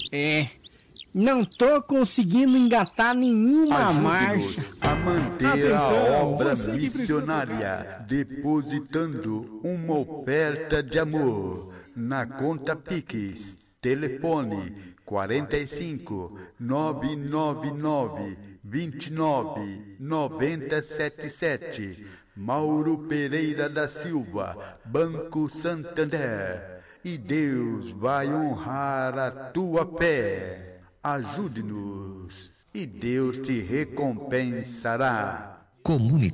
Não tô conseguindo engatar nenhuma marcha. Ajude-nos a manter a obra missionária, depositando uma oferta de amor na conta Pix. Telefone 45 999 29 9077. Mauro Pereira da Silva, Banco Santander. E Deus vai honrar a tua fé. Ajude-nos e Deus te recompensará.